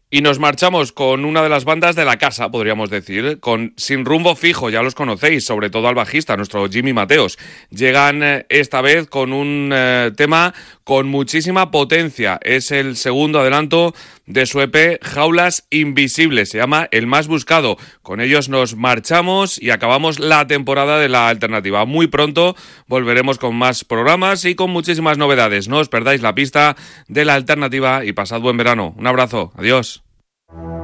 Y nos marchamos con una de las bandas de la casa, podríamos decir, con Sin Rumbo Fijo, ya los conocéis, sobre todo al bajista, nuestro Jimmy Mateos. Llegan esta vez con un tema con muchísima potencia. Es el segundo adelanto de su EP Jaulas Invisibles, se llama El Más Buscado. Con ellos nos marchamos y acabamos la temporada de La Alternativa. Muy pronto volveremos con más programas y con muchísimas novedades. No os perdáis la pista de La Alternativa y pasad buen verano. Un abrazo, adiós.